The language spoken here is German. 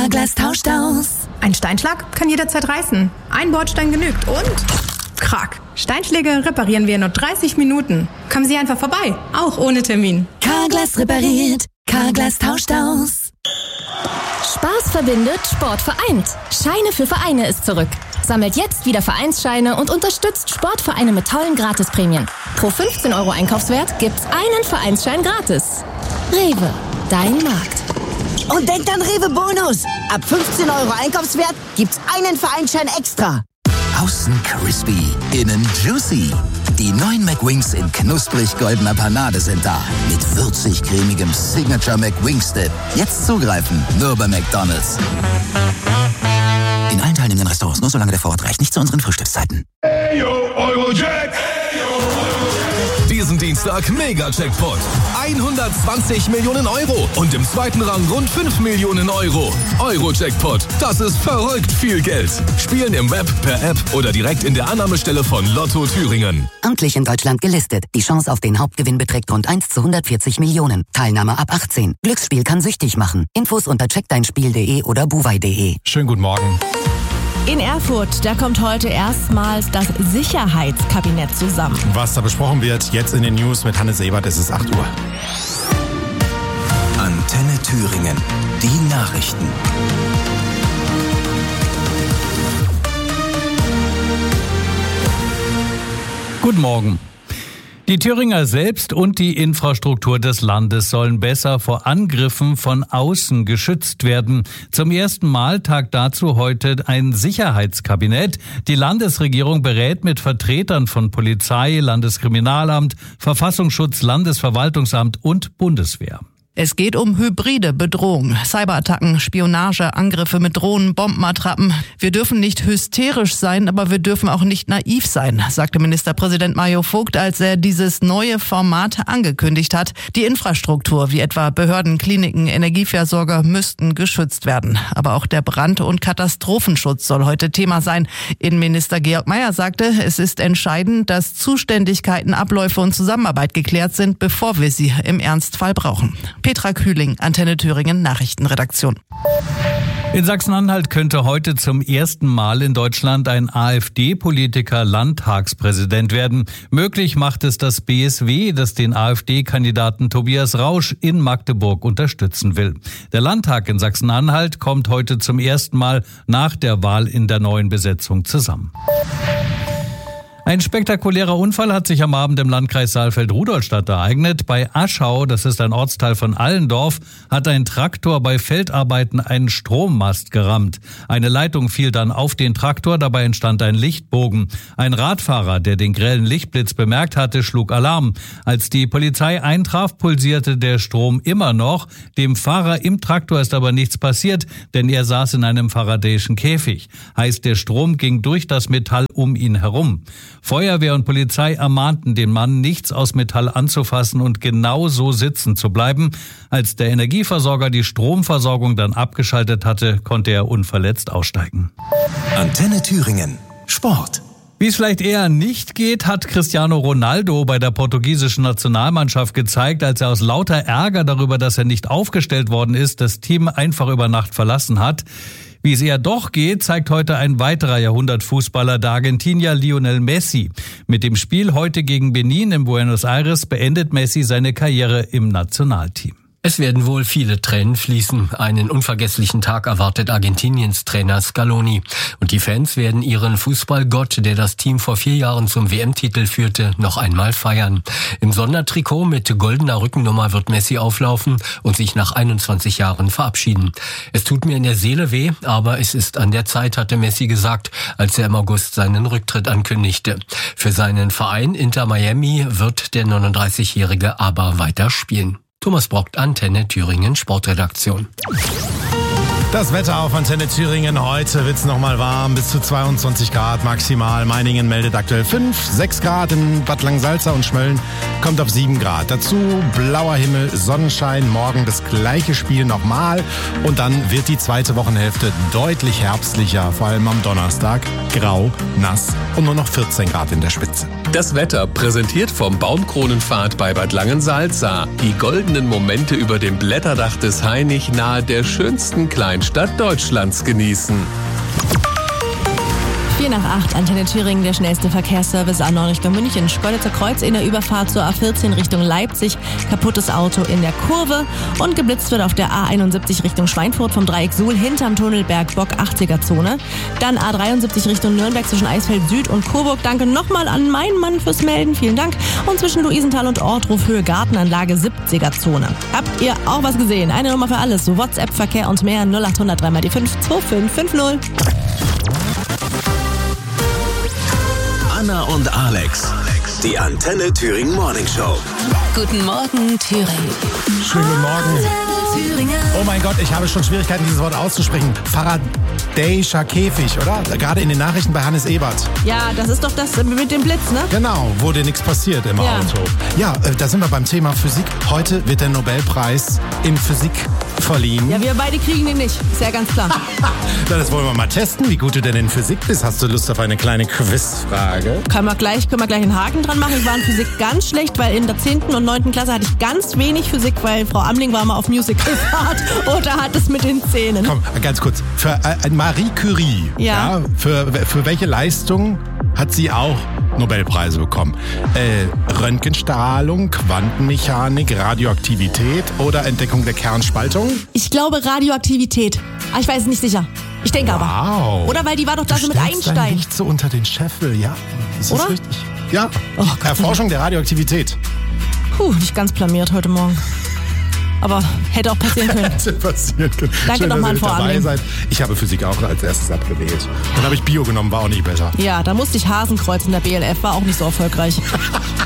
Carglass tauscht aus. Ein Steinschlag kann jederzeit reißen. Ein Bordstein genügt und... Krack. Steinschläge reparieren wir in nur 30 Minuten. Kommen Sie einfach vorbei, auch ohne Termin. Carglass repariert. Carglass tauscht aus. Spaß verbindet, Sport vereint. Scheine für Vereine ist zurück. Sammelt jetzt wieder Vereinsscheine und unterstützt Sportvereine mit tollen Gratisprämien. Pro 15 € Einkaufswert gibt's einen Vereinsschein gratis. Rewe, dein Markt. Und denkt an Rewe Bonus. Ab 15 € Einkaufswert gibt's einen Vereinsschein extra. Außen crispy, innen juicy. Die neuen McWings in knusprig goldener Panade sind da. Mit würzig-cremigem Signature McWings-Dip. Jetzt zugreifen, nur bei McDonald's. In allen teilnehmenden Restaurants, nur solange der Vorrat reicht. Nicht zu unseren Frühstückszeiten. Ayo, Eurojack! Diesen Dienstag Mega-Jackpot. 120 Millionen Euro und im zweiten Rang rund 5 Millionen Euro. Euro-Jackpot, das ist verrückt viel Geld. Spielen im Web, per App oder direkt in der Annahmestelle von Lotto Thüringen. Amtlich in Deutschland gelistet. Die Chance auf den Hauptgewinn beträgt rund 1 zu 140 Millionen. Teilnahme ab 18. Glücksspiel kann süchtig machen. Infos unter checkdeinspiel.de oder buwei.de. Schönen guten Morgen. In Erfurt, da kommt heute erstmals das Sicherheitskabinett zusammen. Was da besprochen wird, jetzt in den News mit Hannes Ebert, es ist 8 Uhr. Antenne Thüringen, die Nachrichten. Guten Morgen. Die Thüringer selbst und die Infrastruktur des Landes sollen besser vor Angriffen von außen geschützt werden. Zum ersten Mal tagt dazu heute ein Sicherheitskabinett. Die Landesregierung berät mit Vertretern von Polizei, Landeskriminalamt, Verfassungsschutz, Landesverwaltungsamt und Bundeswehr. Es geht um hybride Bedrohung, Cyberattacken, Spionage, Angriffe mit Drohnen, Bombenattrappen. Wir dürfen nicht hysterisch sein, aber wir dürfen auch nicht naiv sein, sagte Ministerpräsident Mario Vogt, als er dieses neue Format angekündigt hat. Die Infrastruktur, wie etwa Behörden, Kliniken, Energieversorger, müssten geschützt werden. Aber auch der Brand- und Katastrophenschutz soll heute Thema sein. Innenminister Georg Mayer sagte, es ist entscheidend, dass Zuständigkeiten, Abläufe und Zusammenarbeit geklärt sind, bevor wir sie im Ernstfall brauchen. Petra Kühling, Antenne Thüringen, Nachrichtenredaktion. In Sachsen-Anhalt könnte heute zum ersten Mal in Deutschland ein AfD-Politiker Landtagspräsident werden. Möglich macht es das BSW, das den AfD-Kandidaten Tobias Rausch in Magdeburg unterstützen will. Der Landtag in Sachsen-Anhalt kommt heute zum ersten Mal nach der Wahl in der neuen Besetzung zusammen. Ein spektakulärer Unfall hat sich am Abend im Landkreis Saalfeld-Rudolstadt ereignet. Bei Aschau, das ist ein Ortsteil von Allendorf, hat ein Traktor bei Feldarbeiten einen Strommast gerammt. Eine Leitung fiel dann auf den Traktor, dabei entstand ein Lichtbogen. Ein Radfahrer, der den grellen Lichtblitz bemerkt hatte, schlug Alarm. Als die Polizei eintraf, pulsierte der Strom immer noch. Dem Fahrer im Traktor ist aber nichts passiert, denn er saß in einem faradäischen Käfig. Heißt, der Strom ging durch das Metall um ihn herum. Feuerwehr und Polizei ermahnten den Mann, nichts aus Metall anzufassen und genau so sitzen zu bleiben. Als der Energieversorger die Stromversorgung dann abgeschaltet hatte, konnte er unverletzt aussteigen. Antenne Thüringen, Sport. Wie es vielleicht eher nicht geht, hat Cristiano Ronaldo bei der portugiesischen Nationalmannschaft gezeigt, als er aus lauter Ärger darüber, dass er nicht aufgestellt worden ist, das Team einfach über Nacht verlassen hat. Wie es eher doch geht, zeigt heute ein weiterer Jahrhundertfußballer, der Argentinier Lionel Messi. Mit dem Spiel heute gegen Benin in Buenos Aires beendet Messi seine Karriere im Nationalteam. Es werden wohl viele Tränen fließen. Einen unvergesslichen Tag erwartet Argentiniens Trainer Scaloni. Und die Fans werden ihren Fußballgott, der das Team vor 4 Jahren zum WM-Titel führte, noch einmal feiern. Im Sondertrikot mit goldener Rückennummer wird Messi auflaufen und sich nach 21 Jahren verabschieden. Es tut mir in der Seele weh, aber es ist an der Zeit, hatte Messi gesagt, als er im August seinen Rücktritt ankündigte. Für seinen Verein Inter Miami wird der 39-Jährige aber weiter spielen. Thomas Brockt, Antenne Thüringen, Sportredaktion. Das Wetter auf Antenne Thüringen. Heute wird's nochmal warm, bis zu 22 Grad maximal. Meiningen meldet aktuell 5, 6 Grad in Bad Langsalza und Schmölln kommt auf 7 Grad. Dazu blauer Himmel, Sonnenschein, morgen das gleiche Spiel nochmal. Und dann wird die zweite Wochenhälfte deutlich herbstlicher, vor allem am Donnerstag. Grau, nass und nur noch 14 Grad in der Spitze. Das Wetter präsentiert vom Baumkronenpfad bei Bad Langensalza. Die goldenen Momente über dem Blätterdach des Hainich nahe der schönsten Kleinstadt Deutschlands genießen. 7:45, Antenne Thüringen, der schnellste Verkehrsservice A9 Richtung München. Schkeuditzer Kreuz in der Überfahrt zur A14 Richtung Leipzig. Kaputtes Auto in der Kurve. Und geblitzt wird auf der A71 Richtung Schweinfurt vom Dreieck Suhl hinterm Tunnelberg Bock 80er-Zone. Dann A73 Richtung Nürnberg zwischen Eisfeld Süd und Coburg. Danke nochmal an meinen Mann fürs Melden. Vielen Dank. Und zwischen Luisenthal und Ortruf Höhe Gartenanlage 70er-Zone. Habt ihr auch was gesehen? Eine Nummer für alles. So WhatsApp, Verkehr und mehr. 0800 3 mal die 5 2550. Anna und Alex, die Antenne Thüringen Morning Show. Guten Morgen, Thüringen. Schönen guten Morgen. Oh mein Gott, ich habe schon Schwierigkeiten, dieses Wort auszusprechen. Faraday'scher Käfig, oder? Gerade in den Nachrichten bei Hannes Ebert. Ja, das ist doch das mit dem Blitz, ne? Genau, wo dir nichts passiert im Auto. Ja, da sind wir beim Thema Physik. Heute wird der Nobelpreis in Physik verliehen. Ja, wir beide kriegen den nicht. Ist ja ganz klar. Das wollen wir mal testen, wie gut du denn in Physik bist. Hast du Lust auf eine kleine Quizfrage? Können wir gleich einen Haken dran machen. Ich war in Physik ganz schlecht, weil in der 10. und 9. Klasse hatte ich ganz wenig Physik, weil Frau Amling war mal auf Musicalfahrt oder hat es mit den Zähnen. Komm, ganz kurz. Für Marie Curie, für welche Leistung hat sie auch Nobelpreise bekommen? Röntgenstrahlung, Quantenmechanik, Radioaktivität oder Entdeckung der Kernspaltung? Ich glaube Radioaktivität. Aber ich weiß es nicht sicher. Ich denke aber. Oder weil die war doch da so mit Einstein. Dein Licht so unter den Scheffel, ja. Ist das richtig? Ja. Oh, Erforschung der Radioaktivität. Nicht ganz blamiert heute Morgen. Aber hätte auch passieren können. Danke nochmal, Frau Amling. Ich habe Physik auch als erstes abgewählt. Dann habe ich Bio genommen, war auch nicht besser. Ja, da musste ich Hasenkreuz in der BLF, war auch nicht so erfolgreich.